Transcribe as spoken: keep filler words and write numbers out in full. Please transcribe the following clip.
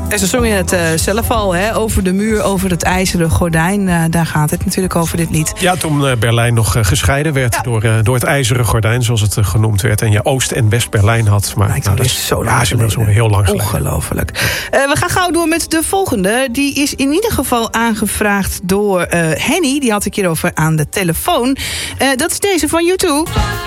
En ze zongen het uh, zelf al, hè, over de muur, over het ijzeren gordijn. Uh, daar gaat het natuurlijk over, dit lied. Ja, toen uh, Berlijn nog uh, gescheiden werd ja. door, uh, door het ijzeren gordijn, zoals het uh, genoemd werd. En je Oost- en West-Berlijn had. Maar nou, nou, dat is zo lang ja, geleden. Zo heel lang geleden. Ongelooflijk. Uh, we gaan gauw door met de volgende. Die is in ieder geval aangevraagd door uh, Henny. Die had ik hierover aan de telefoon. Uh, dat is deze van U twee.